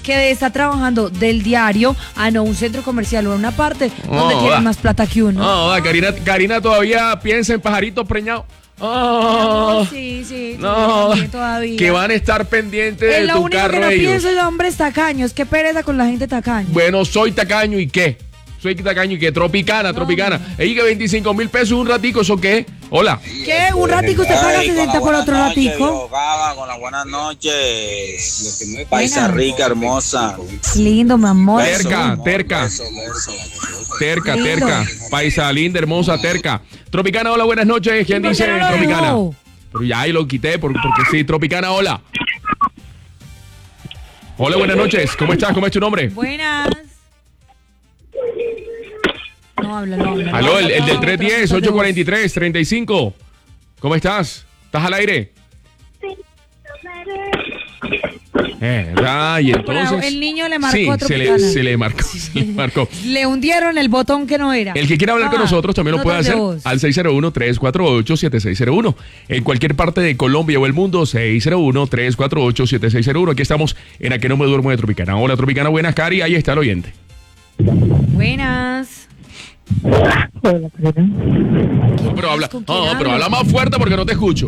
que está trabajando del diario a no un centro comercial o a una parte donde tiene más plata que uno. No, Karina todavía piensa en pajaritos preñados. Sí, no, todavía. Que van a estar pendientes de tu carro. Lo único que no pienso es hombres tacaños. Qué pereza con la gente tacaña. Bueno, soy tacaño y qué. Tropicana. Ey, que 25,000 pesos un ratico, ¿eso qué? Hola. ¿Qué? ¿Un ratico usted paga 60 por otro ratico? Con las buenas noches. Paisa rica, hermosa. Lindo, mi amor. Terca. Paisa linda, hermosa, terca. Tropicana, hola, buenas noches. ¿Quién dice Tropicana? Pero ya ahí lo quité porque sí, Tropicana, hola. Hola, buenas noches. ¿Cómo estás? ¿Cómo es tu nombre? Buenas. No habla. Aló, el del 310-843-35. ¿Cómo estás? ¿Estás al aire? Y entonces... El niño le marcó a Tropicana. Se le marcó. Le hundieron el botón que no era. El que quiera hablar con nosotros también lo puede hacer al 601-348-7601. En cualquier parte de Colombia o el mundo, 601-348-7601. Aquí estamos en A Que No Me Duermo de Tropicana. Hola, Tropicana, buenas, Cari. Ahí está el oyente. Buenas. Hola, pero habla más fuerte porque no te escucho.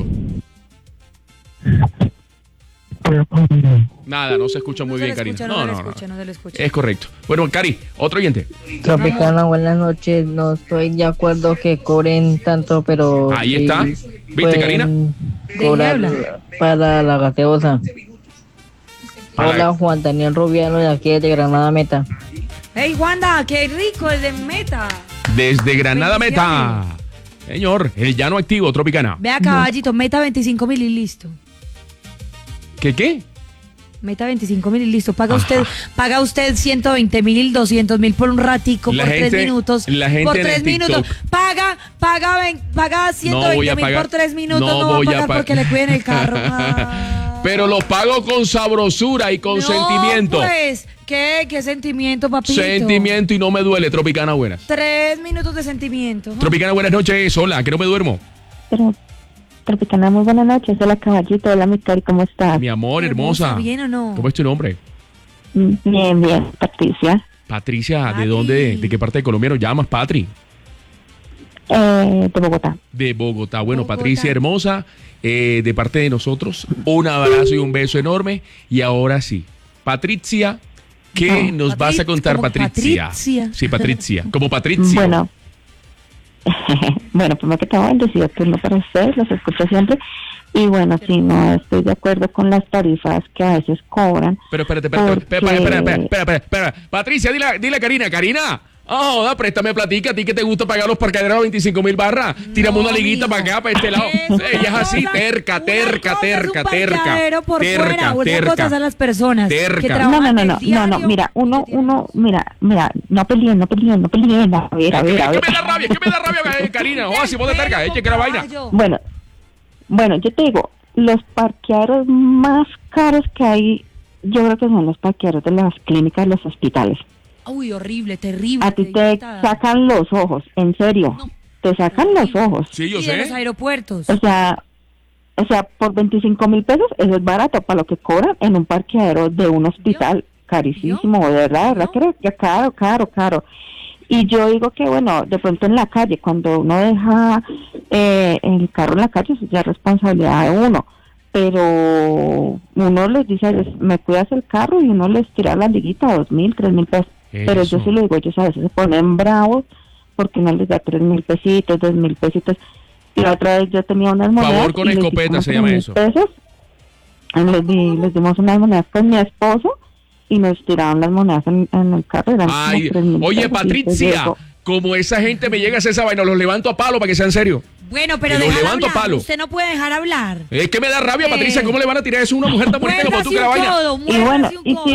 Nada, no se escucha muy bien, Karina. No se le escucha. Es correcto. Bueno, Cari, otro oyente. Tropicana, buenas noches. No estoy de acuerdo que cobren tanto, pero... Ahí está. ¿Viste, Karina? Cobrar para la gaseosa. Hola, Juan Daniel Rubiano, de aquí de Granada Meta. Hey, Wanda, qué rico el de Meta. Desde Granada Meta. Señor, el llano activo, Tropicana. Vea, caballito, Meta 25,000 y listo. ¿Qué? Meta 25,000 y listo. Paga usted 120,000, 200,000 por un ratico, por 3 minutos. La gente por 3 minutos. Paga 120,000 por 3 minutos. No va a pagar porque le cuiden el carro. Pero lo pago con sabrosura y con sentimiento. Pues, ¿qué sentimiento, papito? Sentimiento y no me duele. Tropicana, buenas. 3 minutos de sentimiento. Tropicana, buenas noches. Hola, que no me duermo. Tropicana, muy buenas noches. Hola, caballito. Hola, mi Cari, ¿cómo estás? Mi amor, hermosa. ¿Bien o no? ¿Cómo es tu nombre? Bien, Patricia. Patricia, ¿de dónde? ¿De qué parte de Colombia nos llamas, Patri? De Bogotá. De Bogotá. Bueno, Patricia, hermosa, de parte de nosotros, un abrazo y un beso enorme. Y ahora sí, Patricia, ¿qué nos vas a contar, Patricia? Sí, Patricia. Como Patricia. Bueno, primero que todo, el decido turno para ustedes, los escucho siempre. Y bueno, sí, no estoy de acuerdo con las tarifas que a veces cobran. Pero espérate. Patricia, dile a Karina. Préstame platica, a ti que te gusta pagar los parqueaderos a 25,000 barras. Tírame una liguita para acá, para este lado. Ella es así, terca. Por fuera, otra cosa son las personas. No, mira, no peleen. A ver. ¿Qué me da rabia, Karina? Si vos de terca, que la vaina. Bueno, yo te digo, los parqueaderos más caros que hay, yo creo que son los parqueaderos de las clínicas, los hospitales. Uy, horrible, terrible. A ti te sacan los ojos, en serio. No. Te sacan los ojos. Sí, yo sé. De los aeropuertos. O sea, por 25,000 pesos, eso es barato para lo que cobran en un parqueadero de un hospital. Carísimo, de verdad que caro. Y yo digo que, bueno, de pronto en la calle, cuando uno deja el carro en la calle, eso ya es responsabilidad de uno. Pero uno les dice, me cuidas el carro, y uno les tira la liguita, 2,000, 3,000 pesos. Eso. Pero yo sí lo digo, ellos a veces se ponen bravos porque uno les da 3,000 pesitos, 2,000 pesitos. Y la otra vez yo tenía unas monedas. Favor con escopeta se llama eso. Les dimos unas monedas con mi esposo y nos tiraron las monedas en el carro. Oye, Patricia, como esa gente me llega a hacer esa vaina, los levanto a palo para que sean serios. Bueno, pero levanto hablar. Usted no puede dejar hablar. Es que me da rabia, Patricia. ¿Cómo le van a tirar eso a una mujer tan bonita como tú que la vaina? Y bueno,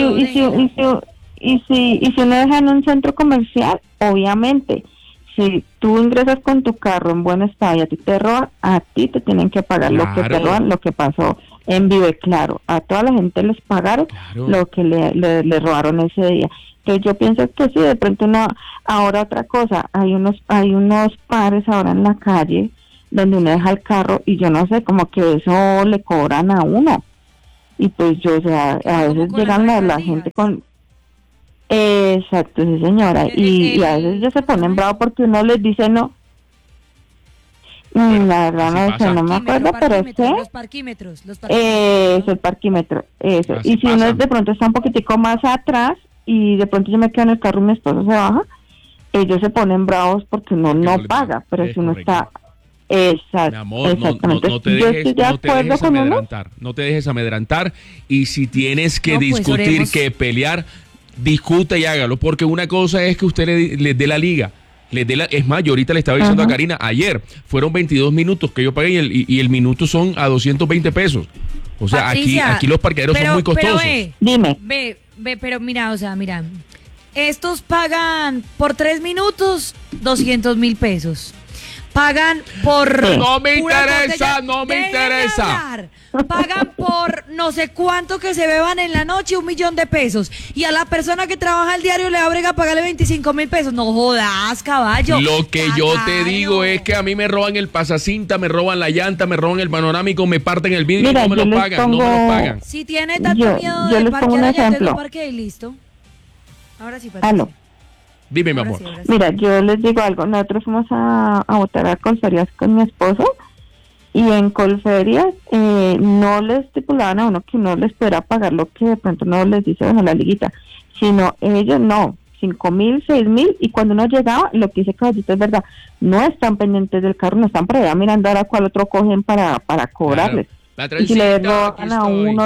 y si uno deja en un centro comercial, obviamente, si tú ingresas con tu carro en buen estado y a ti te roban, a ti te tienen que pagar lo que te roban, lo que pasó en Vive Claro. A toda la gente les pagaron lo que le robaron ese día. Entonces yo pienso que sí, de pronto no. Ahora otra cosa, hay unos pares ahora en la calle donde uno deja el carro y yo no sé, como que eso le cobran a uno. y pues yo, o sea, a veces llegan la gente con... Exacto, sí señora, y a veces ellos se ponen bravos porque uno les dice no. Bueno, la verdad no me acuerdo, pero sé. Los parquímetros. Eso, el parquímetro, eso. Así Y si pasa. uno de pronto está un poquitico más atrás y de pronto yo me quedo en el carro y mi esposo se baja, ellos se ponen bravos porque uno Porque no no le paga, paga. pero Es si uno correcto. está... Exacto, Mi amor, no exactamente. te Yo dejes, estoy de no te acuerdo dejes con uno. amedrentar, no te dejes amedrentar, y si tienes que No, pues, discutir, oremos. que pelear, discuta y hágalo, porque una cosa es que usted le dé la liga, es más, yo ahorita le estaba diciendo a Karina, ayer fueron 22 minutos que yo pagué y el minuto son a 220 pesos. O sea, Patricia, aquí los parqueaderos son muy costosos. Dime. Pero mira, estos pagan por 3 minutos 200.000 pesos. Pagan por... No me pura interesa, botella. no me Déjeme interesa. hablar. Pagan por no sé cuánto que se beban en la noche, 1 millón de pesos. Y a la persona que trabaja al diario le abrega pagarle 25.000 pesos. No jodas, caballo. Lo que yo te Tacaño. digo es que a mí me roban el pasacinta, me roban la llanta, me roban el panorámico, me parten el vidrio y Mira, no me yo lo les pagan, no me pongo- lo pagan. Si tiene tanto Yo miedo les de pongo un parquear allá, entonces ejemplo. lo parquee y listo. Ahora sí, Patricia. Aló. Dime, mi Ahora amor. sí, ahora sí. Mira, yo les digo algo, nosotros fuimos a votar a Colferias con mi esposo y en Colferias no les estipulaban a uno que uno les pudiera pagar lo que de pronto no les dice, bueno, la liguita, sino ellos no, 5.000, 6.000, y cuando uno llegaba, lo que dice Caballito es verdad, no están pendientes del carro, no están por allá mirando ahora cuál otro cogen para cobrarles. Claro. Y si le Patroncita, aquí roban a estoy. uno,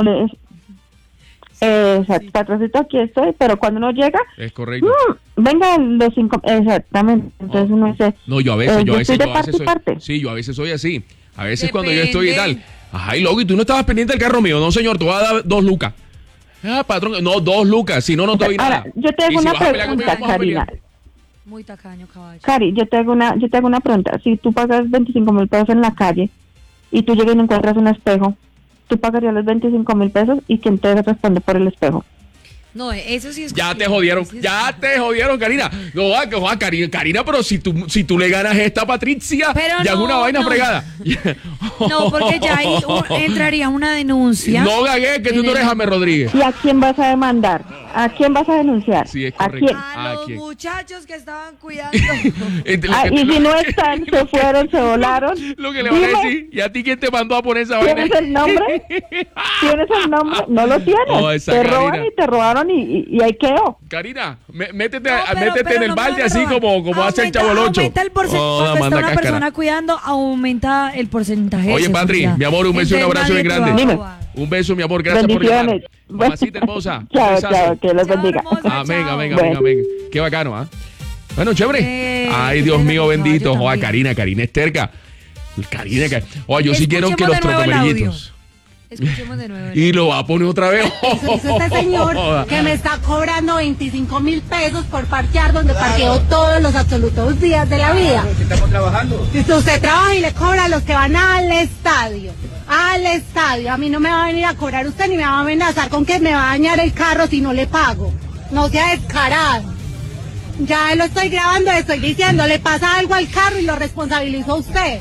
exacto, patroncito, aquí estoy, pero cuando uno llega, Es correcto. vengan los 5, exactamente, entonces uno dice, No, yo a veces estoy de parte y soy. parte. Sí, yo a veces soy así. A veces cuando yo Depende. estoy y tal. Ay, loco, y tú no estabas pendiente del carro mío. No, señor, te voy a dar 2 lucas. Ah, patrón, no, 2 lucas, si no, no te doy Ahora, nada. yo te Y hago si una vas a pelear conmigo, pregunta, vamos a pelear. Karina. Muy tacaño, caballo. Cari, yo te hago una pregunta. Si tú pagas 25.000 pesos en la calle y tú llegas y no encuentras un espejo, ¿tú pagarías los 25.000 pesos y quién te responde por el espejo? No, eso sí es... Ya te jodieron, Karina. No, Karina, pero si tú le ganas esta Patricia, Pero ya es no, una vaina no. fregada. No, porque ya ahí entraría una denuncia. No gagué, que tú no eres James Rodríguez. ¿Y a quién vas a demandar? ¿A quién vas a denunciar? Sí, es ¿A correcto. quién? A ¿A los quién? muchachos que estaban cuidando. Y si no están, se fueron, se volaron. Lo que le van a Dime, decir. ¿Y a ti quién te mandó a poner esa vaina? ¿tienes el nombre? ¿Tienes el nombre? No lo tienes. Oh, esa te Karina. roban y te robaron y ahí quedó. Karina, métete, No, métete en el no me balde van a así robar. como hace el Chavo el Ocho. Aumenta el porcentaje. Oh, Cuando manda está una cáscara. persona cuidando, aumenta el porcentaje. Oye, de Patri, seguridad. mi amor, un beso y un Entonces, abrazo nadie bien te va a grande. robar. Un beso, mi amor, gracias por llamar. Bendiciones. Mamacita hermosa. un Chao, besazo. chao, que los Chao, bendiga. hermosa. Amén, Chao. amén, Bueno. amén, amén. Qué bacano, ¿ah? Bueno, chévere. Ay, qué Dios pena mío con bendito. caballo Joder, también. Karina es terca. Oye, yo sí quiero que Escuchemos los de nuevo el audio. trocomerillitos. Escuchemos de nuevo. Y lo va a poner otra vez. Hizo este señor que me está cobrando 25.000 pesos por parquear donde parqueo todos los absolutos días de la vida. Estamos trabajando. Si usted trabaja y le cobra a los que van al estadio. Al estadio. A mí no me va a venir a cobrar usted ni me va a amenazar con que me va a dañar el carro si no le pago. No sea descarado. Ya lo estoy grabando, le estoy diciendo, le pasa algo al carro y lo responsabilizó usted.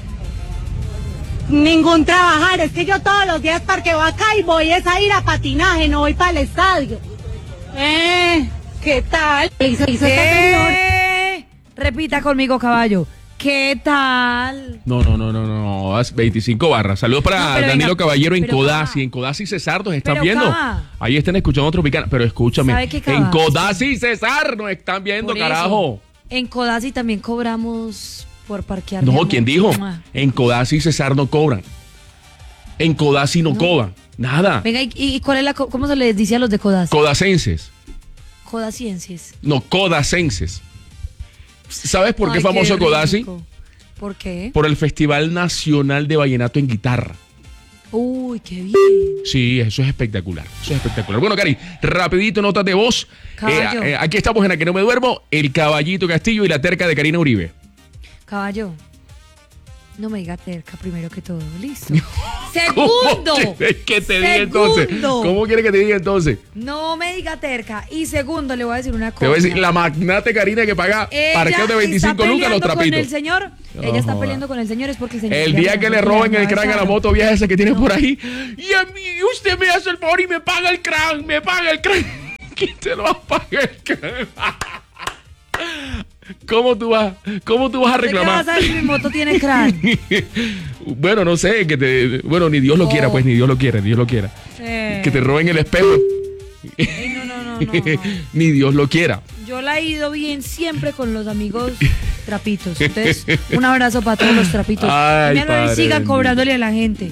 Ningún trabajar, es que yo todos los días parqueo acá y voy es a ir a patinaje, no voy para el estadio. ¿Qué tal? Hizo este señor. Repita conmigo, caballo. ¿Qué tal? No. Haz 25 barras. Saludos para No, pero Danilo venga, Caballero en pero Codazzi. Cava. En Codazzi y Cesar nos están Pero viendo. Cava. Ahí están escuchando Tropicana. Pero escúchame. ¿Sabe qué, Cava? En Codazzi y Cesar nos están viendo, Por eso, carajo. En Codazzi también cobramos por parquear. mi No, amor. ¿quién dijo? Mua. En Codazzi y Cesar no cobran. En Codazzi no cobran. Nada. Venga, ¿y cuál es cómo se les dice a los de Codazzi? Codacenses. Codacienses. No, codacenses. ¿Sabes por qué Ay, es famoso qué Codazzi? rico. ¿Por qué? Por el Festival Nacional de Vallenato en Guitarra. Uy, qué bien. Sí, eso es espectacular. Eso es espectacular. Bueno, Cari, rapidito, notas de voz. Caballo. Aquí estamos en A Que No Me Duermo, el Caballito Castillo y la terca de Karina Uribe. Caballo. No me diga terca, primero que todo, listo. Segundo. ¿Cómo quieres que te diga entonces? ¿Cómo quieres que te diga entonces? No me diga terca. Y segundo, le voy a decir una cosa. Te voy a decir, la magnate Karina que paga parqueo de 25 lucas los trapitos. Con el señor, ella está peleando con el señor, es porque el señor... El día que le roben el crán a la moto vieja esa que tiene por ahí, y a mí, usted me hace el favor y me paga el crán. ¿Quién te lo va a pagar el crán? ¿Cómo tú vas a reclamar? ¿Qué vas a ver si mi moto tiene crán? Bueno, no sé, bueno, ni Dios lo quiera, pues, ni Dios lo quiera. Que te roben el espejo. No. Ni Dios lo quiera. Yo la he ido bien siempre con los amigos trapitos. Entonces, un abrazo para todos los trapitos. Ay, y sigan cobrándole a la gente.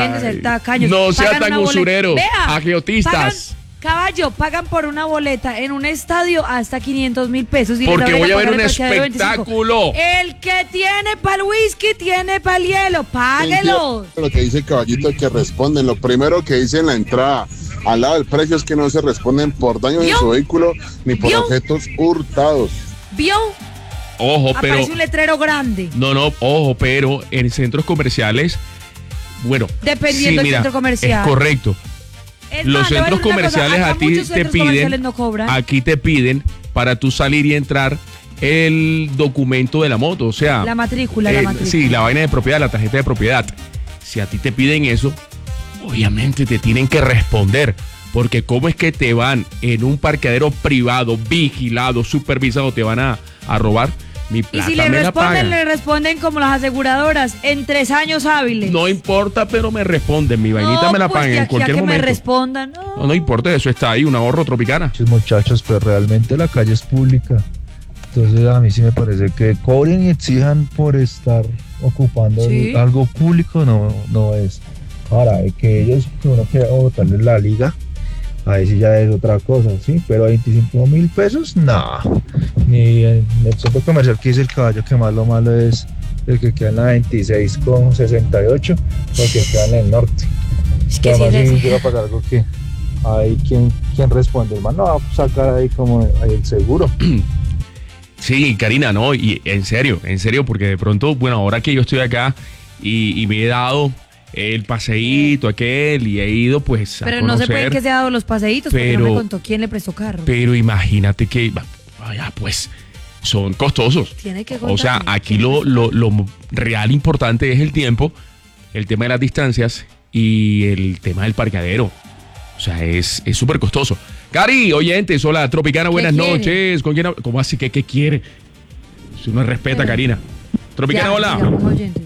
No sea tan usurero. Agiotistas. Pagan por una boleta en un estadio hasta 500,000 pesos. Porque voy a ver un espectáculo. El que tiene para el whisky, tiene para el hielo. Páguelo. Lo que dice el caballito es que responden. Lo primero que dice en la entrada, al lado del precio, es que no se responden por daños en su vehículo ni por objetos hurtados. ¿Vio? Ojo, pero... Aparece un letrero grande. No, ojo, pero en centros comerciales, bueno... Dependiendo del centro comercial. Es correcto. Los centros comerciales a ti te piden, aquí te piden para tú salir y entrar el documento de la moto, o sea, la matrícula. Sí, la vaina de propiedad, la tarjeta de propiedad. Si a ti te piden eso, obviamente te tienen que responder, porque cómo es que te van en un parqueadero privado, vigilado, supervisado, te van a robar. Mi plata. Y si le responden como las aseguradoras, en 3 años hábiles. No importa, pero me responden. Mi vainita me la pagan en cualquier momento. Me respondan. No importa, eso está ahí, un ahorro Tropicana. Muchachos, pero realmente la calle es pública. Entonces a mí sí me parece que cobren y exijan por estar ocupando algo público, no es. Ahora, que uno quiera botarles la liga, ahí sí ya es otra cosa, ¿sí? Pero 25,000 pesos, no. Ni en el centro comercial que dice el caballo que más lo malo es el que queda en la 26,68, porque queda en el norte. Es que además si quiero pagar algo que hay quien responde, hermano, va a sacar ahí como el seguro. Sí, Karina, no, y en serio, porque de pronto, bueno, ahora que yo estoy acá y me he dado el paseíto aquel y he ido pues a pero conocer. No se puede que se ha dado los paseitos, porque no me contó quién le prestó carro. Pero imagínate que, vaya, pues son costosos. Tiene que contarme. O sea, aquí lo real importante es el tiempo, el tema de las distancias y el tema del parqueadero. O sea, es súper costoso. Cari, oyentes, hola, Tropicana, buenas noches. ¿Con quién? ¿Cómo así que qué quiere? Si uno respeta, Karina. Tropicana, hola.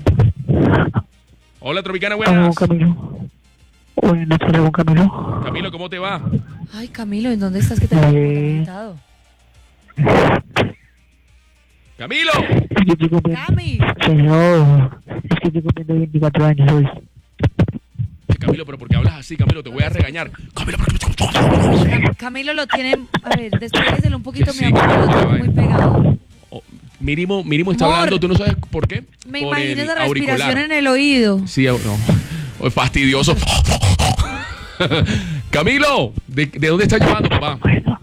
Hola, Tropicana, buenas. Camilo. Buenas tardes, Camilo. Camilo, ¿cómo te va? Ay, Camilo, ¿en dónde estás que te has comentado? ¡Camilo! ¡Cami! Señor, es que estoy cumpliendo 24 años hoy. Camilo, pero porque hablas así, Camilo, te voy a regañar. Camilo lo tiene, a ver, despeguéselo un poquito, Sí, mi amor, lo tiene muy pegado. Mínimo está hablando, ¿tú no sabes por qué? Me por imagino esa auricular. respiración en el oído. Sí, no. Fastidioso. Camilo, ¿de dónde estás llamando, papá?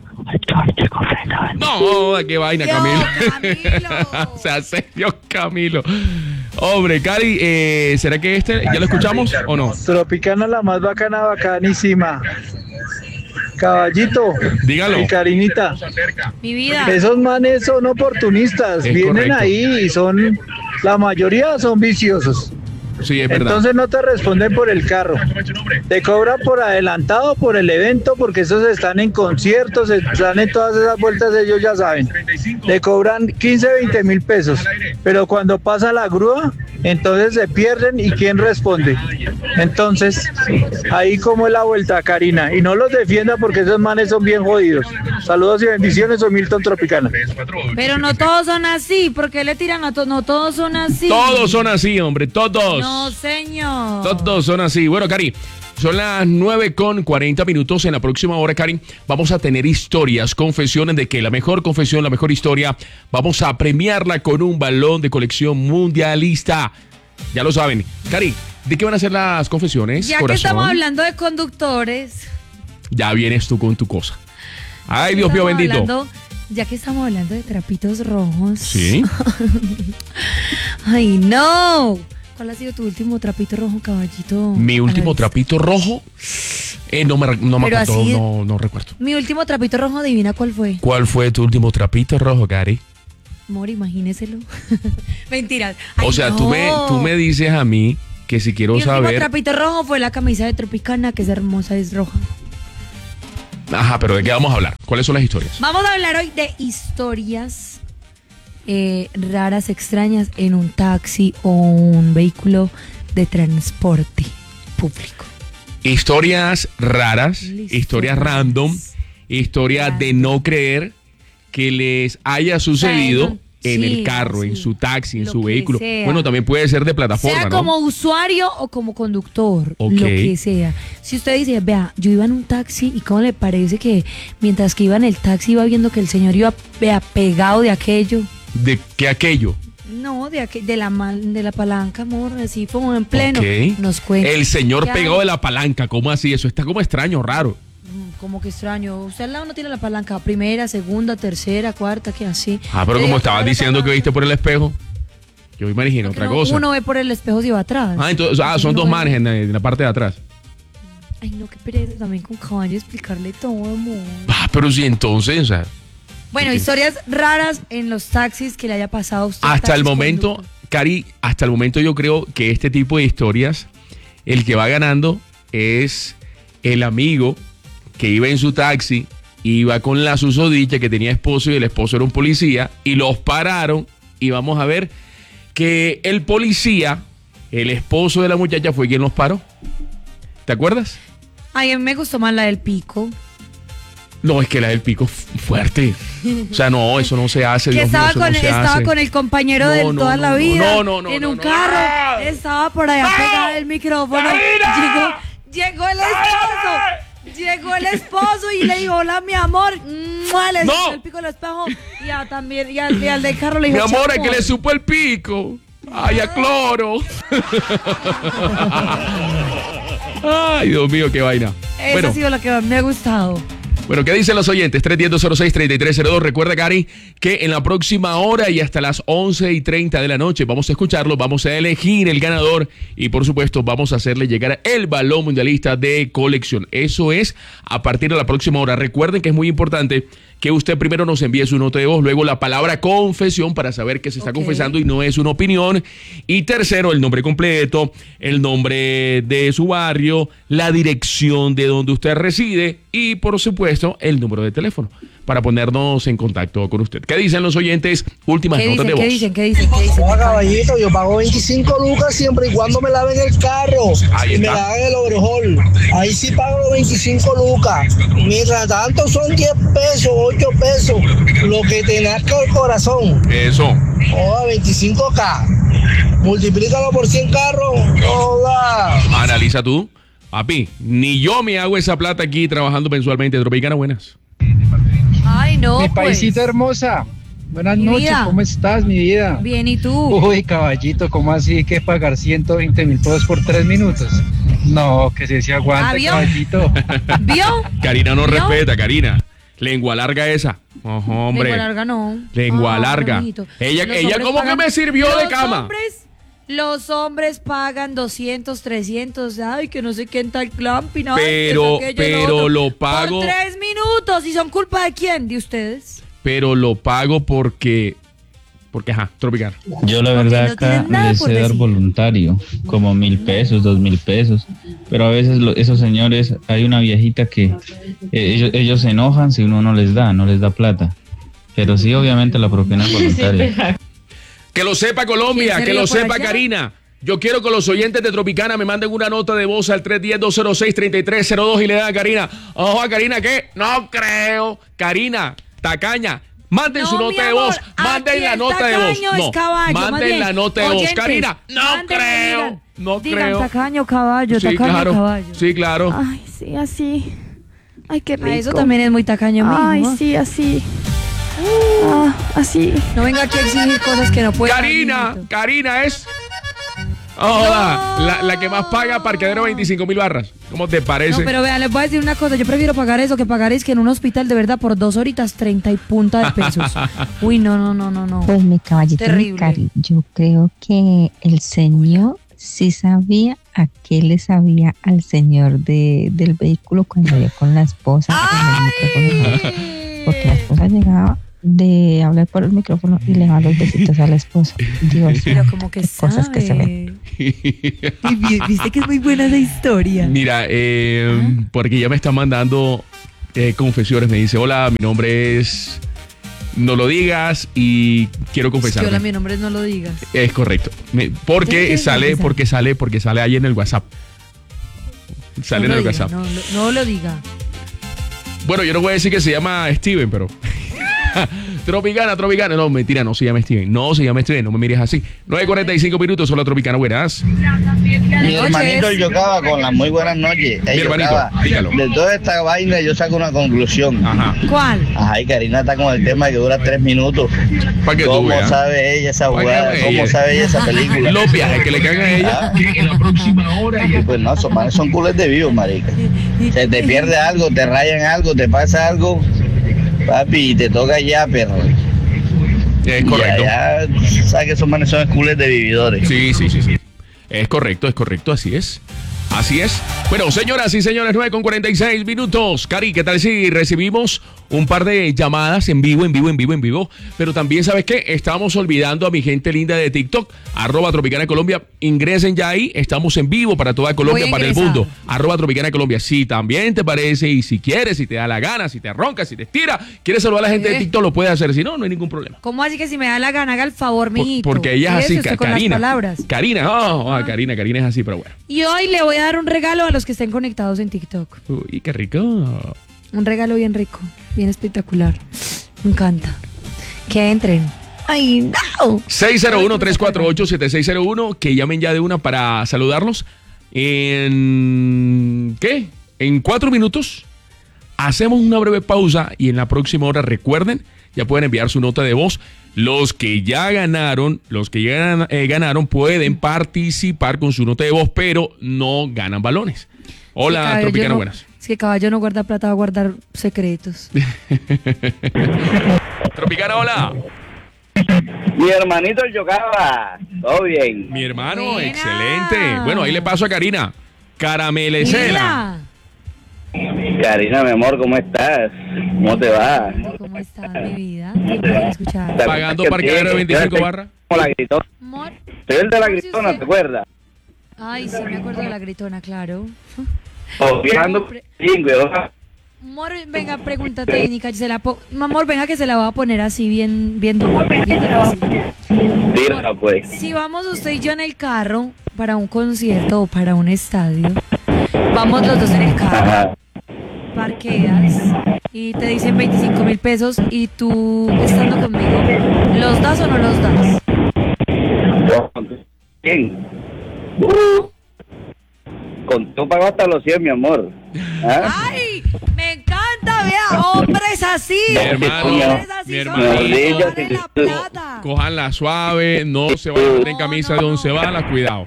No, qué vaina, Dios, Camilo. O sea, serio, Camilo. Hombre, Cari, ¿será que ya lo escuchamos o no? Tropicana, la más bacanísima. Caballito, dígalo. Y Karinita, Mi vida. esos manes son oportunistas, vienen correcto. ahí y la mayoría son viciosos. Sí, es verdad. Entonces no te responden por el carro, te cobran por adelantado por el evento, porque esos están en conciertos, están en todas esas vueltas, ellos ya saben. Te cobran 15-20 mil pesos, pero cuando pasa la grúa, entonces se pierden y ¿quién responde? Entonces, ahí como es la vuelta, Karina, y no los defienda porque esos manes son bien jodidos. Saludos y bendiciones, soy Milton Tropicana. Pero no todos son así, porque le tiran a todos, no todos son así. Todos son así, hombre, todos. No, señor. Todos son así. Bueno, Cari, son las 9:40. En la próxima hora, Cari, vamos a tener historias, confesiones de que la mejor confesión, la mejor historia, vamos a premiarla con un balón de colección mundialista. Ya lo saben. Cari, ¿de qué van a ser las confesiones, Ya corazón? que estamos hablando de conductores. Ya vienes tú con tu cosa. Ay, Dios mío bendito. Ya que estamos hablando de trapitos rojos. Sí. Ay, no. ¿Cuál ha sido tu último trapito rojo, caballito? Mi último trapito rojo, no me acuerdo, no recuerdo. Mi último trapito rojo, adivina cuál fue. ¿Cuál fue tu último trapito rojo, Cari? Amor, imagíneselo. Mentiras. O sea, tú me dices a mí que si quiero saber... Mi último trapito rojo fue la camisa de Tropicana, que es hermosa, es roja. Ajá, pero ¿de qué vamos a hablar? ¿Cuáles son las historias? Vamos a hablar hoy de historias raras, extrañas en un taxi o un vehículo de transporte público. Historias raras, historias random, historias de no creer que les haya sucedido en el carro, en su taxi, en su vehículo. Bueno, también puede ser de plataforma, sea ¿no? como usuario o como conductor, Okay. lo que sea. Si usted dice, vea, yo iba en un taxi y cómo le parece que mientras que iba en el taxi iba viendo que el señor iba pegado de aquello. ¿De qué aquello? No, de la palanca, amor, así como en pleno. Okay. Nos cuenta. El señor pegado de la palanca, ¿cómo así? Eso está como extraño, raro. Como que extraño. Usted al lado no tiene la palanca. Primera, segunda, tercera, cuarta, que así. Pero como estabas diciendo que viste por el espejo, yo imagino otra cosa. Uno ve por el espejo si va atrás. Entonces, son dos manes en la parte de atrás. Ay, no, qué pereza también con caballo explicarle todo, amor. Pero sí, entonces, o sea... Bueno, historias raras en los taxis que le haya pasado a usted. Hasta el momento, Cari, hasta el momento yo creo que este tipo de historias, el que va ganando es el amigo que iba en su taxi, iba con la susodicha que tenía esposo y el esposo era un policía y los pararon y vamos a ver que el policía, el esposo de la muchacha fue quien los paró. ¿Te acuerdas? Ay, a mí me gustó más la del pico. No, es que la del pico fuerte. O sea, no, eso no se hace. Que Dios mío, estaba con el compañero de toda la vida. No, en un carro. Estaba por allá pegado el micrófono. Llegó el esposo. Llegó el esposo y le dijo, hola, mi amor. Le supo el pico al espejo. Y al del carro le dijo, mi amor, es que le supo el pico. Ay, a cloro. Ay, Dios mío, qué vaina. Esa ha sido la que más me ha gustado. Bueno, ¿qué dicen los oyentes? 310-206-3302. Recuerda, Cari, que en la próxima hora y hasta las 11:30 de la noche vamos a escucharlo, vamos a elegir el ganador y, por supuesto, vamos a hacerle llegar el balón mundialista de colección. Eso es a partir de la próxima hora. Recuerden que es muy importante que usted primero nos envíe su nota de voz, luego la palabra confesión para saber que se está confesando y no es una opinión. Y tercero, el nombre completo, el nombre de su barrio, la dirección de donde usted reside y, por supuesto, el número de teléfono para ponernos en contacto con usted. ¿Qué dicen los oyentes? Últimas notas de voz. ¿Qué dicen? Caballito, yo pago 25 lucas siempre y cuando me laven el carro y me laven el overhaul. Ahí sí pago los 25 lucas. Mientras tanto son 10 pesos, 8 pesos, lo que te nazca el corazón. Eso. 25K. Multiplícalo por 100 carros. Joda. Analiza tú. Papi, ni yo me hago esa plata aquí trabajando mensualmente. Tropicana, buenas. Ay, no, mi paisita hermosa. Buenas noches, ¿cómo estás, mi vida? Bien, ¿y tú? Uy, caballito, ¿cómo así que pagar 120.000 pesos por 3 minutos? No, que se aguante, caballito. ¿Vio? Karina no respeta, Karina. Lengua larga esa. Ojo, hombre. Lengua larga no. Lengua larga. Ella como que me sirvió de cama. Los hombres pagan 200, 300, ay, que no sé qué en tal clamping. Pero lo pago. Por 3 minutos. ¿Y son culpa de quién? ¿De ustedes? Pero lo pago porque, ajá, Tropical. Yo la verdad acá les sé dar voluntario, como 1,000 pesos, 2,000 pesos. Pero a veces esos señores, hay una viejita que ellos se enojan si uno no les da plata. Pero sí, obviamente la propina es voluntaria. Que lo sepa Colombia, que lo sepa Karina. Yo quiero que los oyentes de Tropicana me manden una nota de voz al 310-206-3302 y le dan a Karina. Ojo, a Karina, ¿qué? No creo. Karina, tacaña. Manden su nota de voz. Manden la nota de voz. No, manden la nota de voz. Karina, no creo. No creo. Tacaño, caballo, sí, tacaño, claro. caballo. Sí, claro. Ay, sí, así. Ay, qué rico. Eso también es muy tacaño mismo. Ay, sí, así. Así. No venga aquí a exigir cosas que no puede. Karina es la que más paga parqueadero 25.000 barras. ¿Cómo te parece? No, pero vean, les voy a decir una cosa. Yo prefiero pagar eso que pagar es que en un hospital de verdad por 2 horitas 30 y punta de pesos. Uy, no. Pues mi caballito, mi cari, yo creo que el señor sí sabía a qué le sabía al señor del vehículo cuando iba con la esposa. Porque la esposa llegaba de hablar por el micrófono y le daba los besitos a la esposa. Dios, pero como que cosas que se ven. Viste que es muy buena esa historia. Mira, porque ya me están mandando confesiones. Me dice, hola, mi nombre es... No lo digas y quiero confesarme. Hola, mi nombre es No lo digas. Es correcto. Porque sale ahí en el WhatsApp. Sale en el WhatsApp. No lo diga. Bueno, yo no voy a decir que se llama Steven, pero... Tropicana. No, mentira, no se llama Steven. No me mires así. 9:45 minutos, solo Tropicana, buenas. Mi hermanito el Yocaba con las muy buenas noches. Mi hermanito, dígalo. De toda esta vaina yo saco una conclusión. Ajá. ¿Cuál? Ay, Karina está con el tema que dura 3 minutos. ¿Cómo sabe ella esa jugada? ¿Cómo sabe ella esa película? Los viajes que le caen a ella. En la próxima hora. Pues no, esos manes son culés de vivo, marica. Se te pierde algo, te rayan algo, te pasa algo. Papi, te toca ya, perro. Es correcto. Ya sabes que esos manes son culés de vividores. Sí. Es correcto, así es. Bueno, señoras y señores, 9:46 minutos. Cari, ¿qué tal si recibimos un par de llamadas en vivo? Pero también, ¿sabes qué? Estamos olvidando a mi gente linda de TikTok, @Tropicana Colombia. Ingresen ya ahí, estamos en vivo para toda Colombia, para el mundo. @Tropicana Colombia. Si también te parece y si quieres, si te da la gana, si te roncas, si te estira, quieres saludar a la gente de TikTok, lo puedes hacer. Si no, no hay ningún problema. ¿Cómo así que si me da la gana, haga el favor, mijito? Porque ella es así, Karina. Karina, Karina es así, pero bueno. Y hoy le voy a dar un regalo a los que estén conectados en TikTok. Uy, qué rico. Un regalo bien rico, bien espectacular. Me encanta. Que entren. ¡Ay, no! 601-348-7601. Que llamen ya de una para saludarlos. En 4 minutos hacemos una breve pausa y en la próxima hora, recuerden, ya pueden enviar su nota de voz. Los que ya ganaron, ganaron pueden participar con su nota de voz, pero no ganan balones. Hola, sí, Tropicana, buenas. Es que caballo no guarda plata, va a guardar secretos. Tropicana, hola. Mi hermanito el Yocaba, todo bien. Mi hermano, excelente. Bueno, ahí le paso a Karina. Caramelecela. Karina, mi amor, ¿cómo estás? ¿Cómo te va? ¿Cómo estás, mi vida? ¿Qué puedo escuchar? ¿Pagando parqueadero de 25 barras? Como la gritona. Soy el de la gritona, ¿te acuerdas? Ay, sí, me acuerdo de la gritona, claro. Amor, venga, pregunta técnica. Amor, venga que se la voy a poner así bien duro, bien difícil. Tira, pues. Si vamos usted y yo en el carro para un concierto o para un estadio, vamos los dos en el carro, parqueas y te dicen 25,000 pesos y tú estando conmigo, ¿los das o no los das? ¿Quién? Con tú pago hasta los 100, mi amor. ¡Ay! Me encanta, vea, hombres así. Mi hermano, cojanla suave, no se vayan a meter en camisa de 11 balas, cuidado.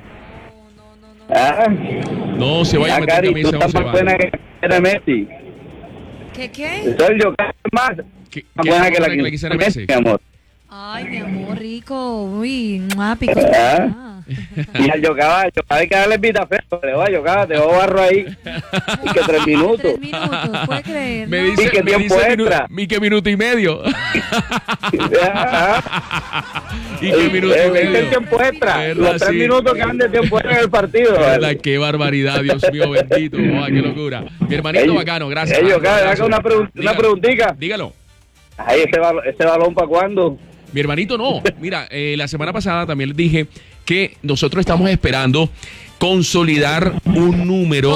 No se vayan a meter en camisa de 11 balas. ¿Qué? Soy yo, más. ¿Qué buena que la quisiera Messi, mi amor. Ay, mi amor, rico. Uy, pico. Y al Yocaba hay que darle pita feo. Le voy a Yocaba, te voy a barro ahí. Y que 3 minutos. 3 minutos, puede creer. Me dice, ¿y qué tiempo extra? ¿Qué minuto y medio? ¿Y qué minuto y medio? El tiempo extra. Los 3 minutos que han de tiempo extra en el partido. Qué barbaridad, Dios mío, bendito. Qué locura. Mi hermanito bacano, gracias. Yocaba, haga una preguntita. Dígalo. Ay, ¿ese balón para cuándo? Mi hermanito no. Mira, la semana pasada también les dije que nosotros estamos esperando consolidar un número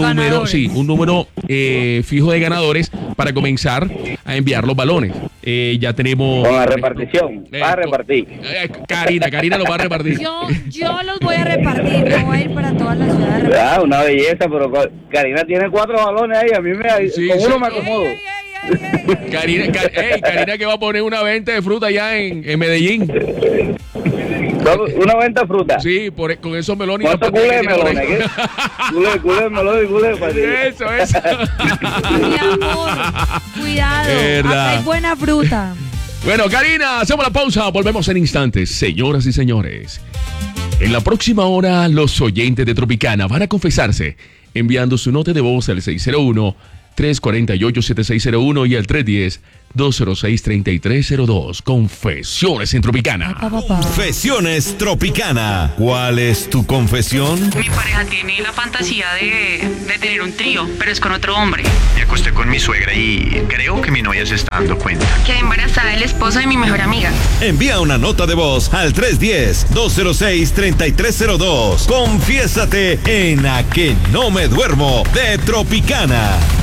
fijo de ganadores para comenzar a enviar los balones. Ya tenemos... Con la repartición. Va a repartir. Karina lo va a repartir. Yo los voy a repartir. No voy a ir para todas las ciudades. Una belleza, pero Karina tiene 4 balones ahí. A mí con uno me acomodo. Karina que va a poner una venta de fruta allá en Medellín. ¿Una venta de fruta? Sí, con esos melones. ¿Cuántos cules de melones? Cules de melones y cules de Eso. Mi amor, cuidado. Acá hay buena fruta. Bueno, Karina, hacemos la pausa. Volvemos en instantes, señoras y señores. En la próxima hora, los oyentes de Tropicana van a confesarse enviando su nota de voz al 601-348-7601 y al 310-206-3302. Confesiones en Tropicana. Confesiones Tropicana. ¿Cuál es tu confesión? Mi pareja tiene la fantasía de tener un trío, pero es con otro hombre. Me acosté con mi suegra y creo que mi novia se está dando cuenta. Quedé embarazada del esposo de mi mejor amiga. Envía una nota de voz al 310-206-3302. Confiésate en A Que No Me Duermo de Tropicana.